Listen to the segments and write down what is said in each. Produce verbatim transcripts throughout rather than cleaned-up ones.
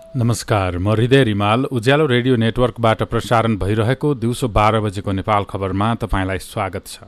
नमस्कार, म हृदय रिमाल। उज्यालो रेडियो नेटवर्कबाट प्रसारण भइरहेको दिउँसो बाह्र बजेको नेपाल खबरमा तपाईँलाई स्वागत छ।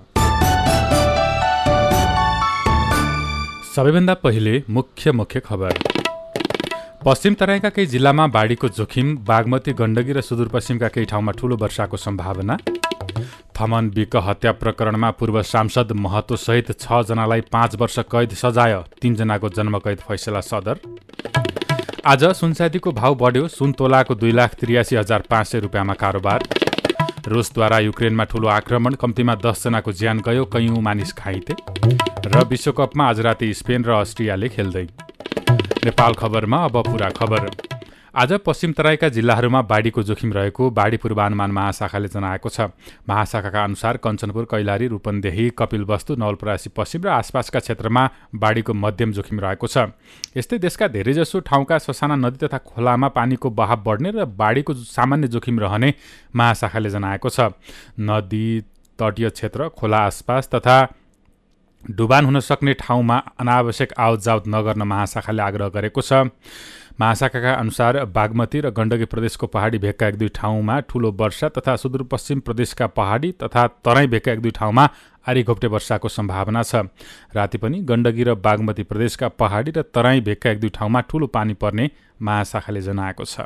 सबैभन्दा पहिले मुख्य मुख्य खबर। पश्चिम तराईका केही जिल्लामा बाढीको जोखिम, बागमती, गण्डकी र सुदूरपश्चिमका केही ठाउँमा ठूलो वर्षाको सम्भावना। थमन विक हत्या प्रकरणमा पूर्व सांसद महतो सहित छ जनालाई पाँच वर्ष कैद सजाय, तीन जनाको जन्मकैद फैसला सदर। आज सुनचाँदीको भाव बढ्यो, सुन तोलाको दुई लाख त्रियासी हजार पाँच सय रुपियाँमा कारोबार। रुसद्वारा युक्रेनमा ठूलो आक्रमण, कम्तीमा दस जनाको ज्यान गयो, कैयौं मानिस घाइते। र विश्वकपमा आज राति स्पेन र अस्ट्रियाले खेल्दै। नेपाल खबरमा अब पूरा खबर। आज पश्चिम तराईका जिल्लाहरूमा बाढीको जोखिम रहेको बाढी पूर्वानुमान महाशाखाले जनाएको छ। महाशाखाका अनुसार कञ्चनपुर, कैलाली, रूपन्देही, कपिलवस्तु, नवलपरासी पश्चिम र आसपासका क्षेत्रमा बाढीको मध्यम जोखिम रहेको छ। यस्तै देशका धेरैजसो ठाउँका ससाना नदी तथा खोलामा पानीको बहाव बढ्ने र बाढीको सामान्य जोखिम रहने महाशाखाले जनाएको छ। नदी तटीय क्षेत्र, खोला आसपास तथा डुबान हुन सक्ने ठाउँमा अनावश्यक आवतजावत नगर्न महाशाखाले आग्रह गरेको छ। महाशाखाका अनुसार बागमती र गण्डकी प्रदेशको पहाडी भेगका एक दुई ठाउँमा ठूलो वर्षा तथा सुदूरपश्चिम प्रदेशका पहाडी तथा तराई भेगका एक दुई ठाउँमा आरी घोप्टे वर्षाको सम्भावना छ। राति पनि गण्डकी र बागमती प्रदेशका पहाडी र तराई भेगका एक दुई ठाउँमा ठूलो पानी पर्ने महाशाखाले जनाएको छ।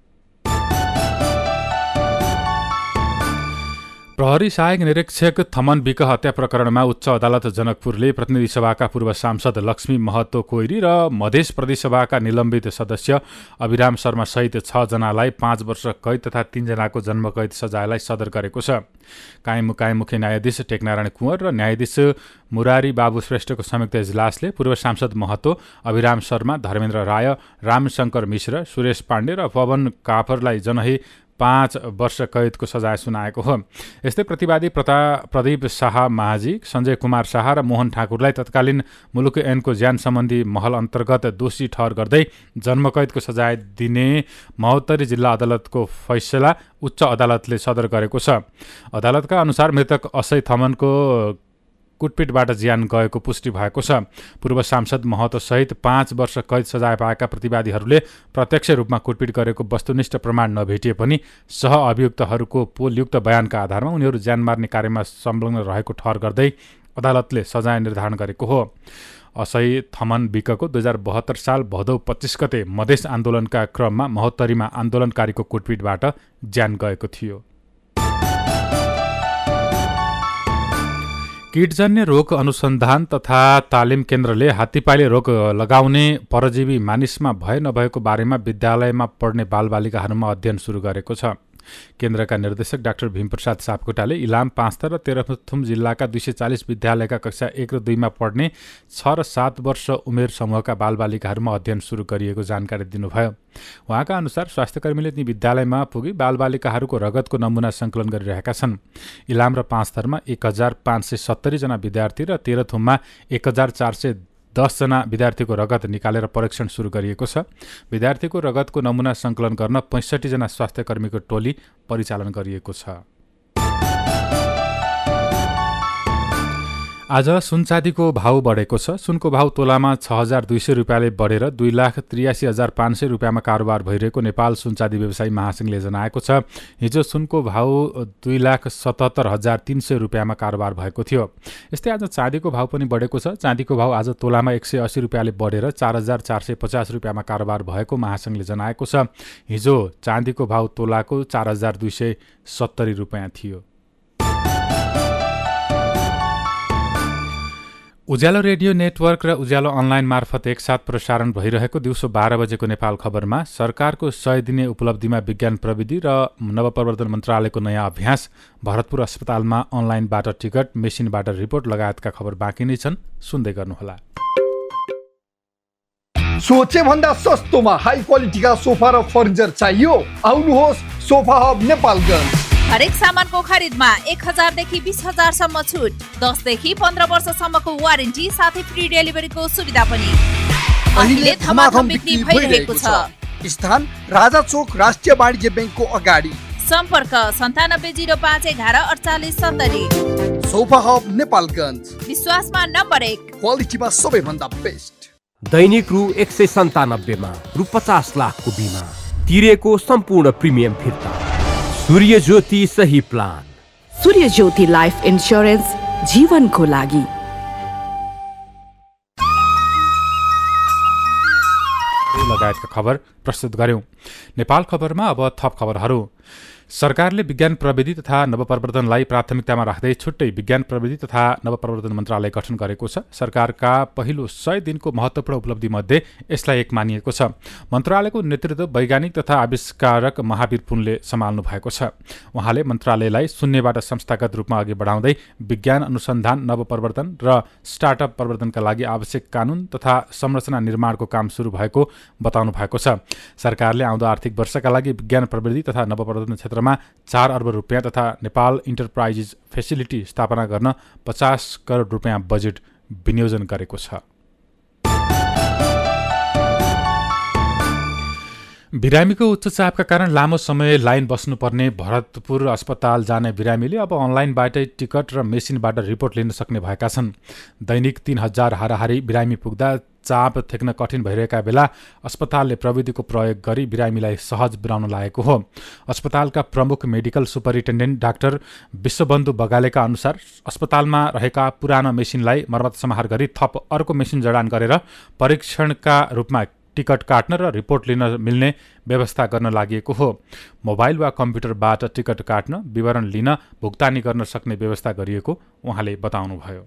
प्रहरी सहायक निरीक्षक थमन विक हत्या प्रकरणमा उच्च अदालत जनकपुरले प्रतिनिधि सभाका पूर्व सांसद लक्ष्मी महतो कोइरी र मधेस प्रदेश सभाका निलम्बित सदस्य अभिराम शर्मा सहित छ जनालाई पाँच वर्ष कैद तथा तीन जनाको जन्मकैद सजायलाई सदर गरेको छ। कायम मुकायम मुख्य न्यायाधीश टेकनारायण कुँवर र न्यायाधीश मुरारी बाबु श्रेष्ठको संयुक्त इजलासले पूर्व सांसद महतो, अभिराम शर्मा, धर्मेन्द्र राय, रामशंकर मिश्र, सुरेश पाण्डे र पवन काफरलाई जनही पाँच वर्ष कैदको सजाय सुनाएको हो। यस्तै प्रतिवादी प्रता प्रदीप शाह महाजी, सञ्जय कुमार शाह र मोहन ठाकुरलाई तत्कालीन मुलुक ऐनको ज्यान सम्बन्धी महल अन्तर्गत दोषी ठहर गर्दै जन्मकैदको सजाय दिने महोत्तरी जिल्ला अदालतको फैसला उच्च अदालतले सदर गरेको छ। अदालतका अनुसार मृतक असै थमनको कुटपिटबाट ज्यान गएको पुष्टि भएको छ। पूर्व सांसद महतो सहित पाँच वर्ष कैद सजाय पाएका प्रतिवादीहरूले प्रत्यक्ष रूपमा कुटपिट गरेको वस्तुनिष्ठ प्रमाण नभेटिए पनि सह अभियुक्तहरूको पोलयुक्त बयानका आधारमा उनीहरू ज्यान मार्ने कार्यमा संलग्न रहेको ठहर गर्दै अदालतले सजाय निर्धारण गरेको हो। असै थमन विकको दुई हजार बहत्तर साल भदौ पच्चिस गते मधेस आन्दोलनका क्रममा महोत्तरीमा आन्दोलनकारीको कुटपिटबाट ज्यान गएको थियो। कीटजन्य रोग अनुसन्धान तथा तालिम केन्द्रले हात्तीपाइले रोग लगाउने परजीवी मानिसमा भए नभएको बारेमा विद्यालयमा पढ्ने बालबालिकाहरूमा अध्ययन सुरु गरेको छ। केन्द्रका निर्देशक डाक्टर भीमप्रसाद सापकोटाले इलाम, पाँचथर र तेह्रथुम जिल्लाका दुई सय चालिस विद्यालयका कक्षा एक र दुईमा पढ्ने छ र सात वर्ष उमेर समूहका बालबालिकाहरूमा अध्ययन सुरु गरिएको जानकारी दिनुभयो। उहाँका अनुसार स्वास्थ्यकर्मीले ती विद्यालयमा पुगी बालबालिकाहरूको रगतको नमुना सङ्कलन गरिरहेका छन्। इलाम र पाँचथरमा एक हजार पाँच सय सत्तरी जना विद्यार्थी र तेह्रथुममा एक हजार चार सय दसजना विद्यार्थीको रगत निकालेर परीक्षण सुरु गरिएको छ। विद्यार्थीको रगतको नमुना सङ्कलन गर्न पैँसठी जना स्वास्थ्यकर्मीको टोली परिचालन गरिएको छ। आज सुनचाँदीको भाव बढेको छ। सुनको भाव तोलामा छ हजार दुई सय रुपियाँले बढेर दुई लाख त्रियासी हजार पाँच सय रुपियाँमा कारोबार भइरहेको नेपाल सुनचाँदी व्यवसायी महासङ्घले जनाएको छ। हिजो सुनको भाव दुई लाख सतहत्तर हजार तीन सय रुपियाँमा कारोबार भएको थियो। यस्तै आज चाँदीको भाव पनि बढेको छ। चाँदीको भाव आज तोलामा एक सय अस्सी रुपियाँले बढेर चार हजार चार सय पचास रुपियाँमा कारोबार भएको महासङ्घले जनाएको छ। हिजो चाँदीको भाव तोलाको चार हजार दुई सय सत्तरी रुपियाँ थियो। उज्यालो रेडियो नेटवर्क र उज्यालो अनलाइन मार्फत एकसाथ प्रसारण भइरहेको दिउँसो बाह्र बजेको नेपाल खबरमा सरकारको सय दिने उपलब्धिमा विज्ञान प्रविधि र नवप्रवर्धन मन्त्रालयको नयाँ अभ्यास, भरतपुर अस्पतालमा अनलाइनबाट टिकट, मेसिनबाट रिपोर्ट लगायतका खबर बाँकी नै छन्, सुन्दै गर्नुहोला। सोचे भन्दा सस्तोमा हाई क्वालिटीका सोफा र फर्निचर चाहियो? आउनुहोस् सोफा हब नेपालगञ्ज। हरेक सामानको खरिदमा एक हजारदेखि बिस हजारसम्म छुट, दसदेखि पन्ध्र वर्षसम्मको वारेन्टी साथै फ्री डेलिभरीको सुविधा पनि। अहिले धमाधम बिक्री भइरहेको छ। स्थान राजा चोक राष्ट्रिय वाणिज्य ब्याङ्कको अगाडि। सम्पर्क सन्तानब्बे जिरो पाँच एघार अडचालिस सत्तरी। सोफा हब नेपालगञ्ज, विश्वासमा नम्बर एक, क्वालिटीमा सबैभन्दा बेस्ट। दैनिक रु एक सय सन्तानब्बेमा रु पचास लाखको बिमा, तिरेको सम्पूर्ण प्रिमियम फिर्ता। सूर्य ज्योति सही प्लान। सूर्य ज्योति लाइफ इन्स्योरेन्स, जीवनको लागि। लगायतका खबर प्रस्तुत गर्यौं। नेपाल खबरमा अब थप खबरहरू। सरकारले विज्ञान प्रविधि तथा नवप्रवर्धनलाई प्राथमिकतामा राख्दै छुट्टै विज्ञान प्रविधि तथा नवप्रवर्धन मन्त्रालय गठन गरेको छ। सरकारका पहिलो सय दिनको महत्त्वपूर्ण उपलब्धि मध्ये यसलाई एक मानिएको छ। मन्त्रालयको नेतृत्व वैज्ञानिक तथा आविष्कारक महावीर पुनले सम्हाल्नु भएको छ। उहाँले मन्त्रालयलाई शून्यबाट संस्थागत रूपमा अघि बढाउँदै विज्ञान अनुसन्धान, नवप्रवर्धन र स्टार्टअप प्रवर्धनका लागि आवश्यक कानून तथा संरचना निर्माणको काम सुरु भएको बताउनु भएको छ। सरकारले आउँदो आर्थिक वर्षका लागि विज्ञान प्रविधि तथा नवप्रवर्धन क्षेत्र मा चार अर्ब रुपियाँ तथा नेपाल इन्टरप्राइजेस फेसिलिटी स्थापना गर्न पचास करोड रुपियाँ बजेट विनियोजन गरेको छ। बिरामीको उच्च चापका कारण लामो समय लाइन बस्नुपर्ने भरतपुर अस्पताल जाने बिरामीले अब अनलाइनबाटै टिकट र मेसिनबाट रिपोर्ट लिन सक्ने भएका छन्। दैनिक तीन हजार हाराहारी बिरामी पुग्दा चाप थेक्न कठिन भइरहेका बेला अस्पतालले प्रविधिको प्रयोग गरी बिरामीलाई सहज बनाउन लागेको हो। अस्पतालका प्रमुख मेडिकल सुपरिन्टेन्डेन्ट डाक्टर विश्वबन्धु बगालेका अनुसार अस्पतालमा रहेका पुरानो मेसिनलाई मर्मत समार गरी थप अर्को मेसिन जडान गरेर परीक्षणका रूपमा टिकट काट्न र रिपोर्ट लिन मिल्ने व्यवस्था गर्न लागि हो। मोबाइल वा कम्प्युटरबाट टिकट काट्न, विवरण लिन, भुक्तानी गर्न सक्ने व्यवस्था गरिएको उहाँले बताउनुभयो।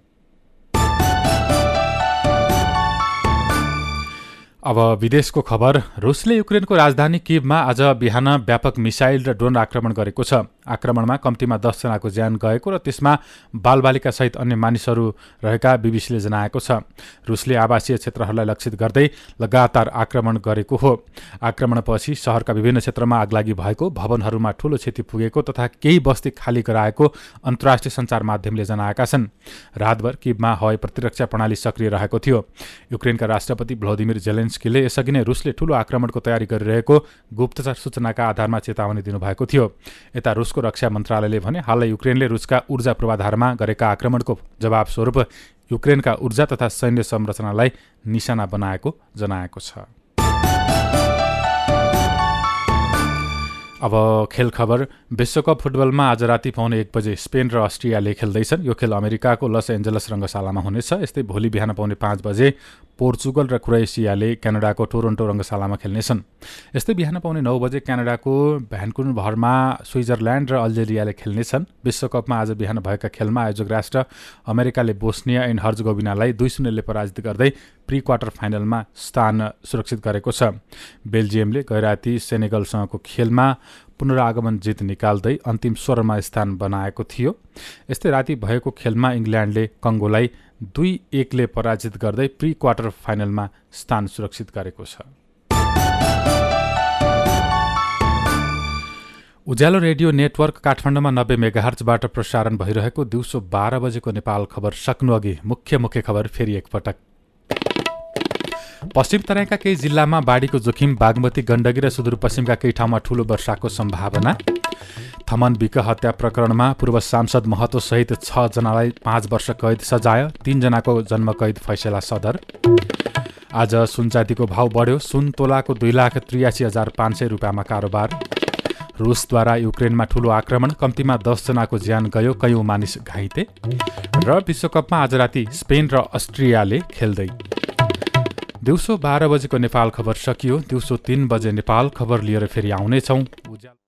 अब विदेशको खबर। रुसले युक्रेनको राजधानी किभमा आज बिहान व्यापक मिसाइल र ड्रोन आक्रमण गरेको छ। आक्रमणमा कम्तीमा दसजनाको ज्यान गएको र त्यसमा बालबालिका सहित अन्य मानिसहरू रहेका बीबीसीले जनाएको छ। रुसले आवासीय क्षेत्रहरूलाई लक्षित गर्दै लगातार आक्रमण गरेको हो। आक्रमणपछि शहरका विभिन्न क्षेत्रमा आगलागी भएको, भवनहरूमा ठूलो क्षति पुगेको तथा केही बस्ती खाली गराएको अन्तर्राष्ट्रिय सञ्चार माध्यमले जनाएका छन्। रातभर किभमा हवाई प्रतिरक्षा प्रणाली सक्रिय रहेको थियो। युक्रेनका राष्ट्रपति भ्लादिमिर जेलेन्स्कीले यसअघि नै रुसले ठूलो आक्रमणको तयारी गरिरहेको गुप्तचर सूचनाका आधारमा चेतावनी दिनुभएको थियो। यता रुसको रक्षा मन्त्रालयले भने हालै युक्रेनले रुसका ऊर्जा पूर्वाधारमा गरेका आक्रमणको जवाब स्वरूप युक्रेनका ऊर्जा तथा सैन्य संरचनालाई निशाना बनाएको जनाएको छ। अब खेल खबर। विश्वकप फुटबलमा आज राति पाउने एक बजे स्पेन र अस्ट्रियाले खेल्दैछन्। यो खेल अमेरिकाको लस एन्जलस रङ्गशालामा हुनेछ। यस्तै भोलि बिहान पाउने पाँच बजे पोर्चुगल र क्रोएसियाले क्यानाडाको टोरोन्टो रङ्गशालामा खेल्नेछन्। यस्तै बिहान पाउने नौ बजे क्यानाडाको भ्यान्कुभरमा स्विजरल्यान्ड र अल्जेरियाले खेल्नेछन्। विश्वकपमा आज बिहान भएका खेलमा आयोजक राष्ट्र अमेरिकाले बोस्निया एन्ड हर्जगोभिनालाई दुई शून्यले पराजित गर्दै प्री क्वार्टर फाइनलमा स्थान सुरक्षित गरेको छ। बेल्जियमले गैराती सेनेगलसँगको खेलमा पुनरागमन जित निकाल्दै अन्तिम सोह्रमा स्थान बनाएको थियो। यस्तै राति भएको खेलमा इङ्ल्यान्डले कङ्गोलाई दुई एकले पराजित गर्दै प्री क्वार्टर फाइनलमा स्थान सुरक्षित गरेको छ। उज्यालो रेडियो नेटवर्क काठमाडौँमा नब्बे मेगाहर्जबाट प्रसारण भइरहेको दिउँसो बाह्र बजेको नेपाल खबर सक्नु अघि मुख्य मुख्य खबर फेरि एकपटक। पश्चिम तराईका केही जिल्लामा बाढीको जोखिम, बागमती, गण्डकी र सुदूरपश्चिमका केही ठाउँमा ठूलो वर्षाको सम्भावना। थमन बिक हत्या प्रकरणमा पूर्व सांसद महतो सहित छ जनालाई पाँच वर्ष कैद सजाय, तीन जनाको जन्मकैद फैसला सदर। आज सुनचाँदीको भाव बढ्यो, सुन तोलाको दुई लाख त्रियासी हजार पाँच सय रुपियाँमा कारोबार। रुसद्वारा युक्रेनमा ठूलो आक्रमण, कम्तीमा दसजनाको ज्यान गयो, कैयौँ मानिस घाइते। र विश्वकपमा आज राति स्पेन र अस्ट्रियाले खेल्दै। दिउँसो बाह्र बजेको नेपाल खबर सकियो। दिउँसो तीन बजे नेपाल खबर लिएर फेरि आउनेछौँ।